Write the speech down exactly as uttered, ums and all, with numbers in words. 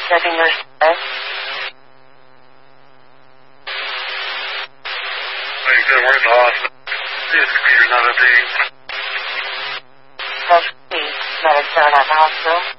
Checking your status. Hey, good, we're at the hospital. This is Peter, another thing. Specialty medics are at the hospital.